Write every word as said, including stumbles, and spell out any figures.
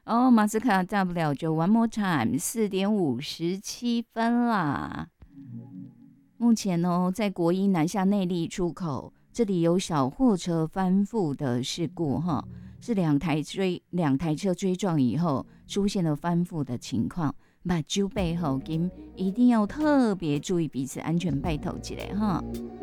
哦，马斯卡大不了就 one more time，四点五十七分啦。目前哦，在国一南下内力出口，这里有小货车翻覆的事故哈，是两台追两台车追撞以后出现了翻覆的情况。目睭背后，金一定要特别注意彼此安全，拜托起来哈。